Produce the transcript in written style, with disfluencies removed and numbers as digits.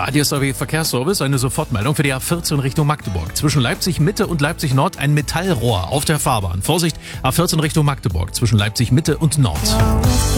Radio SRW Verkehrsservice, eine Sofortmeldung für die A14 Richtung Magdeburg. Zwischen Leipzig Mitte und Leipzig Nord ein Metallrohr auf der Fahrbahn. Vorsicht, A14 Richtung Magdeburg, zwischen Leipzig Mitte und Nord.